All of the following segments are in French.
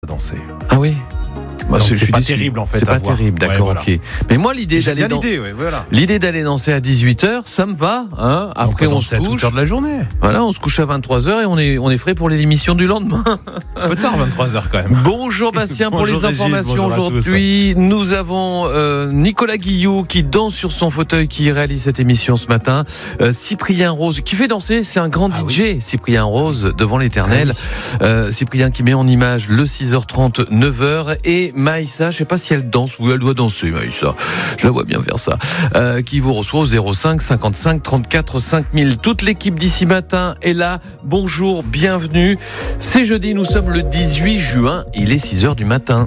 danser. Ah oui. C'est pas terrible en fait. C'est pas terrible, d'accord, voilà. ok. Mais moi, l'idée d'aller danser à 18h, ça me va. Hein. Après, on se couche. À toute heure de la journée. Voilà, on se couche à 23h et on est frais pour l'émission du lendemain. Un peu tard, 23h quand même. Bonjour Bastien pour Bonjour les informations Régis, aujourd'hui. Nous avons Nicolas Guillot qui danse sur son fauteuil, qui réalise cette émission ce matin. Cyprien Rose qui fait danser, c'est un grand DJ. Oui. Cyprien Rose devant l'Éternel. Cyprien qui met en image le 6h30, 9h et Maïssa, je sais pas si elle danse ou elle doit danser, Maïssa. Je la vois bien faire ça. Qui vous reçoit au 05 55 34 5000. Toute l'équipe d'ici matin est là. Bonjour, bienvenue. C'est jeudi, nous sommes le 18 juin. Il est 6h du matin.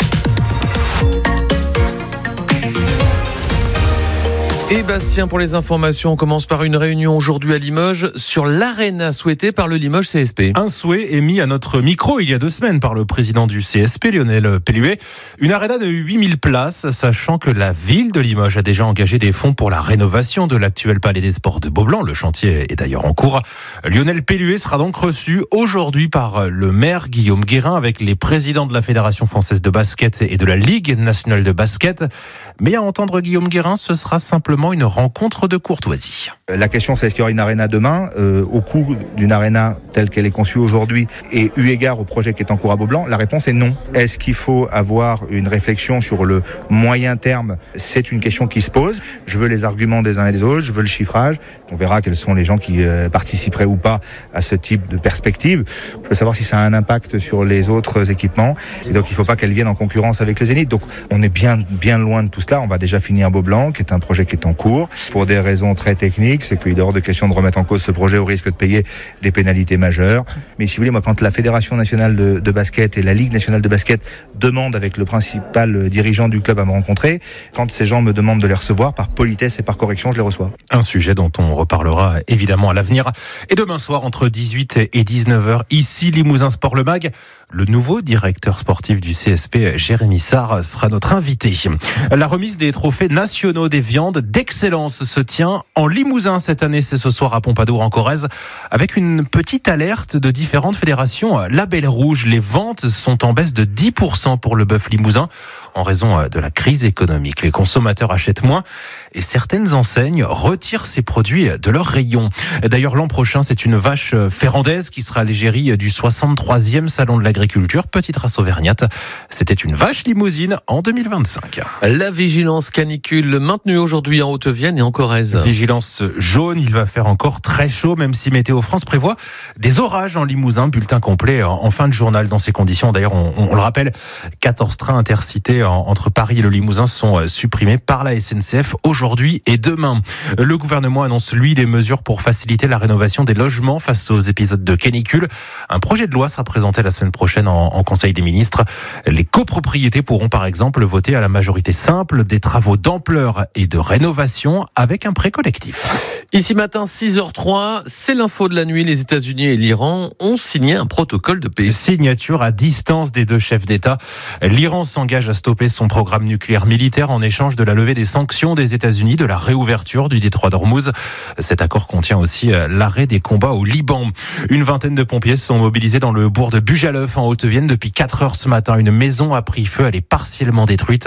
Et Bastien, pour les informations, on commence par une réunion aujourd'hui à Limoges sur l'aréna souhaitée par le Limoges CSP. Un souhait est mis à notre micro il y a 2 semaines par le président du CSP, Lionel Pelluet. Une aréna de 8000 places, sachant que la ville de Limoges a déjà engagé des fonds pour la rénovation de l'actuel palais des sports de Beaublanc. Le chantier est d'ailleurs en cours. Lionel Pelluet sera donc reçu aujourd'hui par le maire Guillaume Guérin avec les présidents de la Fédération française de basket et de la Ligue nationale de basket. Mais à entendre Guillaume Guérin, ce sera simplement une rencontre de courtoisie. La question, c'est est-ce qu'il y aura une aréna demain au coût d'une aréna telle qu'elle est conçue aujourd'hui et eu égard au projet qui est en cours à Beaublanc? La réponse est non. Est-ce qu'il faut avoir une réflexion sur le moyen terme? C'est une question qui se pose. Je veux les arguments des uns et des autres, je veux le chiffrage. On verra quels sont les gens qui participeraient ou pas à ce type de perspective. Je veux savoir si ça a un impact sur les autres équipements. Et donc, il ne faut pas qu'elles viennent en concurrence avec le Zénith. Donc, on est bien loin de tout cela. On va déjà finir Beaublanc, qui est un projet qui est en cours. Pour des raisons très techniques, c'est qu'il est hors de question de remettre en cause ce projet au risque de payer des pénalités majeures. Mais si vous voulez, moi, quand la Fédération nationale de basket et la Ligue nationale de basket demandent avec le principal dirigeant du club à me rencontrer, quand ces gens me demandent de les recevoir, par politesse et par correction, je les reçois. Un sujet dont on reparlera évidemment à l'avenir. Et demain soir, entre 18 et 19h, ici, Limousin Sport Le Mag, le nouveau directeur sportif du CSP, Jérémy Sarr, sera notre invité. La remise des trophées nationaux des viandes d'excellence se tient en Limousin cette année. C'est ce soir à Pompadour en Corrèze, avec une petite alerte de différentes fédérations. Label Rouge, les ventes sont en baisse de 10% pour le bœuf limousin en raison de la crise économique. Les consommateurs achètent moins et certaines enseignes retirent ces produits de leur rayon. D'ailleurs, l'an prochain, c'est une vache ferrandaise qui sera à l'égérie du 63e Salon de l'Agriculture, petite race auvergnate. C'était une vache limousine en 2025. La vigilance canicule maintenue aujourd'hui en Haute-Vienne et en Corrèze. Vigilance jaune, il va faire encore très chaud, même si Météo France prévoit des orages en Limousin. Bulletin complet en fin de journal dans ces conditions. D'ailleurs, on le rappelle, 14 trains intercités entre Paris et le Limousin sont supprimés par la SNCF aujourd'hui et demain. Le gouvernement annonce, lui, des mesures pour faciliter la rénovation des logements face aux épisodes de canicule. Un projet de loi sera présenté la semaine prochaine en Conseil des ministres. Les copropriétés pourront par exemple voter à la majorité simple des travaux d'ampleur et de rénovation avec un prêt collectif. Ici matin, 6h03, c'est l'info de la nuit. Les États-Unis et l'Iran ont signé un protocole de paix. Signature à distance des 2 chefs d'État. L'Iran s'engage à stopper son programme nucléaire militaire en échange de la levée des sanctions des États-Unis, de la réouverture du détroit d'Ormuz. Cet accord contient aussi l'arrêt des combats au Liban. Une vingtaine de pompiers sont mobilisés dans le bourg de Bujaleuf en Haute-Vienne depuis 4 heures ce matin. Une maison a pris feu, elle est partiellement détruite.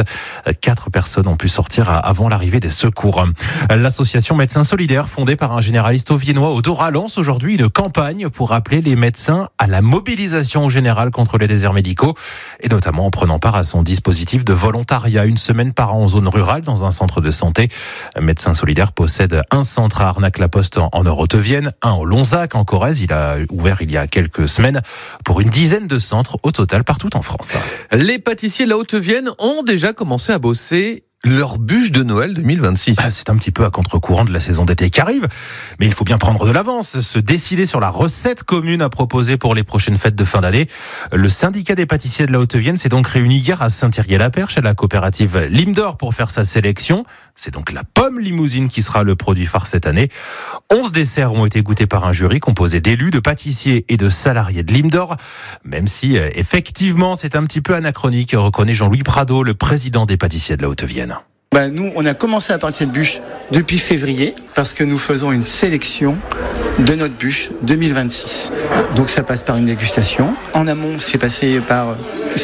4 personnes ont pu sortir avant l'arrivée des secours. L'association Médecins Solidaires, fondée par un généraliste auviennois, Odora, lance aujourd'hui une campagne pour appeler les médecins à la mobilisation générale contre les déserts médicaux et notamment en prenant part à son dispositif de volontariat 1 semaine par an en zone rurale dans un centre de santé. Médecins Solidaires possède un centre à Arnac-la-Poste en Nord-Haute-Vienne, un au Lonzac en Corrèze. Il a ouvert il y a quelques semaines pour une dizaine de centres au total partout en France. Les pâtissiers de la Haute-Vienne ont déjà commencé à bosser leur bûche de Noël 2026. C'est un petit peu à contre-courant de la saison d'été qui arrive, mais il faut bien prendre de l'avance, se décider sur la recette commune à proposer pour les prochaines fêtes de fin d'année. Le syndicat des pâtissiers de la Haute-Vienne s'est donc réuni hier à Saint-Thierry-la-Perche, à la coopérative Limdor, pour faire sa sélection. C'est donc la pomme limousine qui sera le produit phare cette année. 11 desserts ont été goûtés par un jury composé d'élus, de pâtissiers et de salariés de Limdor. Même si, effectivement, c'est un petit peu anachronique, reconnaît Jean-Louis Prado, le président des pâtissiers de la Haute-Vienne. Nous, on a commencé à parler de cette bûche depuis février parce que nous faisons une sélection de notre bûche 2026. Donc ça passe par une dégustation. En amont, c'est passé par